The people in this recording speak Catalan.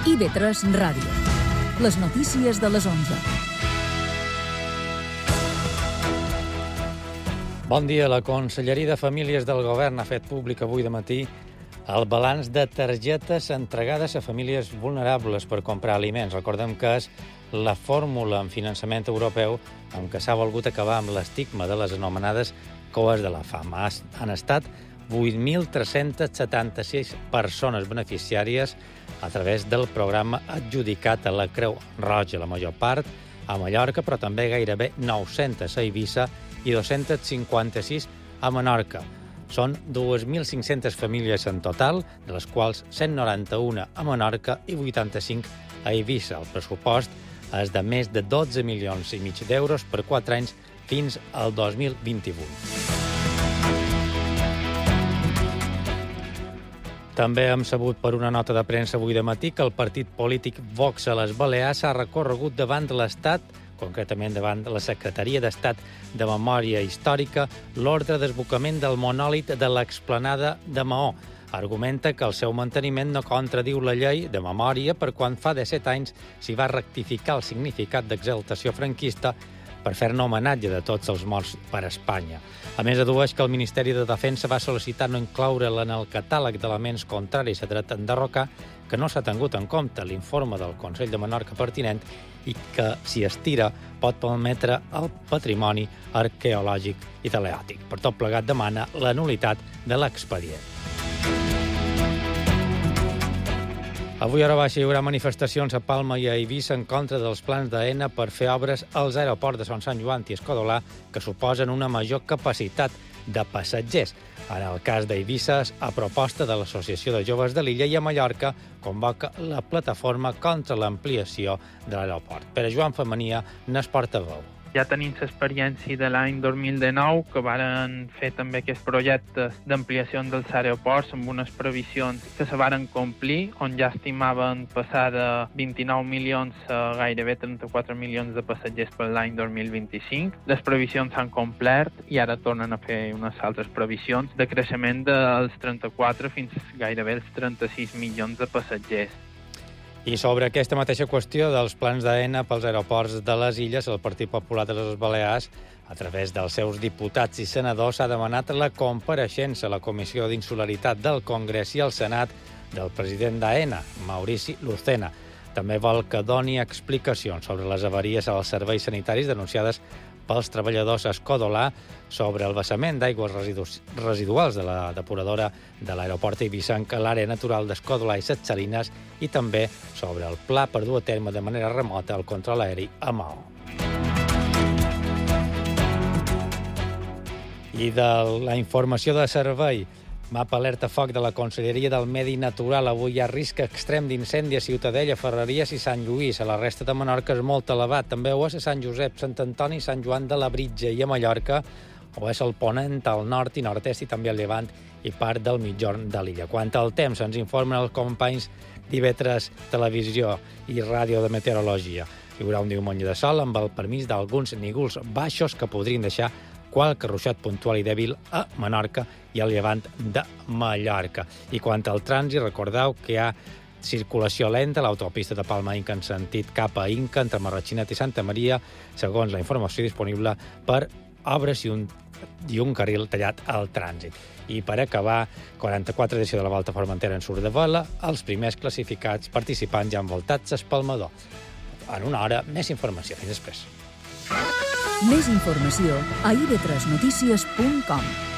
IB3 Ràdio. Les notícies de les 11. Bon dia. La Conselleria de Famílies del Govern ha fet públic avui de matí el balanç de targetes entregades a famílies vulnerables per comprar aliments. Recordem que és la fórmula en finançament europeu amb què s'ha volgut acabar amb l'estigma de les anomenades coes de la fam. Han estat 8.376 persones beneficiàries a través del programa adjudicat a la Creu Roja, la major part a Mallorca, però també gairebé 900 a Eivissa i 256 a Menorca. Són 2.500 famílies en total, de les quals 191 a Menorca i 85 a Eivissa. El pressupost és de més de 12 milions i mig d'euros per 4 anys fins al 2028. També hem sabut per una nota de premsa avui de matí que el partit polític Vox a les Balears ha recorregut davant de l'Estat, concretament davant de la Secretaria d'Estat de Memòria Històrica, l'ordre d'esbocament del monòlit de l'Explanada de Maó. Argumenta que el seu manteniment no contradiu la llei de memòria per quan fa 17 anys s'hi va rectificar el significat d'exaltació franquista per fer-ne homenatge de tots els morts per Espanya. A més, adueix que el Ministeri de Defensa va sol·licitar no incloure'l en el catàleg d'elements contraris a dret enderrocar, que no s'ha tingut en compte l'informe del Consell de Menorca pertinent i que, si es tira, pot permetre el patrimoni arqueològic i teleòtic. Per tot plegat, demana la nul·litat de l'expedient. Avui a hora baixa hi haurà manifestacions a Palma i a Eivissa en contra dels plans d'AENA per fer obres als aeroports de Son Sant Joan i Escodolà que suposen una major capacitat de passatgers. En el cas d'Eivissa, a proposta de l'Associació de Joves de l'Illa, i a Mallorca convoca la plataforma contra l'ampliació de l'aeroport. Per a Joan Femenia, n'és portaveu. Ja tenim l'experiència de l'any 2019, que varen fer també aquests projectes d'ampliació dels aeroports amb unes previsions que se varen complir, on ja estimaven passar de 29 milions a gairebé 34 milions de passatgers per l'any 2025. Les previsions s'han complert i ara tornen a fer unes altres previsions de creixement dels 34 fins gairebé els 36 milions de passatgers. I sobre aquesta mateixa qüestió dels plans d'AENA pels aeroports de les illes, el Partit Popular de les Balears, a través dels seus diputats i senadors, ha demanat la compareixença a la Comissió d'Insularitat del Congrés i al Senat del president d'AENA, Maurici Lucena. També vol que doni explicacions sobre les avaries als serveis sanitaris denunciades pels treballadors a Escodolà sobre el vessament d'aigües residuals de la depuradora de l'aeroport d'Eivissa a l'àrea natural d'Escodolà i Ses Salines, i també sobre el pla per dur a terme de manera remota el control aeri a Maó. I de la informació de servei, mapa alerta foc de la Conselleria del Medi Natural. Avui hi ha risc extrem d'incendi a Ciutadella, Ferreries i Sant Lluís. A la resta de Menorca és molt elevat. També ho és a Sant Josep, Sant Antoni, Sant Joan de Labritja, i a Mallorca ho és al ponent, al nord i nord-est, i també al llevant i part del mitjorn de l'illa. Quant al temps, ens informen els companys d'IB3 Televisió i Ràdio de Meteorologia. Hi haurà un diumenge de sol amb el permís d'alguns nígols baixos que podrien deixar qualque ruixat puntual i dèbil a Menorca i al llevant de Mallorca. I quant al trànsit, recordeu que hi ha circulació lenta a l'autopista de Palma Inca en sentit cap a Inca, entre Marratxinat i Santa Maria, segons la informació disponible per obres i un carril tallat al trànsit. I per acabar, 44 edició de la Volta a Formentera en surt de vela, els primers classificats participants ja han voltat l'Espalmador. En una hora, més informació. Fins després. Més informació a ib3notícies.com.